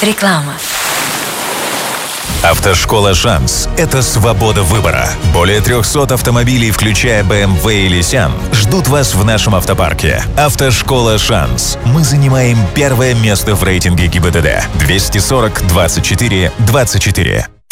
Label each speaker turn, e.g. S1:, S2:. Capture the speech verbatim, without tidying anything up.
S1: Реклама.
S2: Автошкола «Шанс» — это свобода выбора. Более трехсот автомобилей, включая бэ эм вэ и Nissan, ждут вас в нашем автопарке. Автошкола «Шанс». Мы занимаем первое место в рейтинге ГИБДД. двести сорок двадцать четыре двадцать четыре.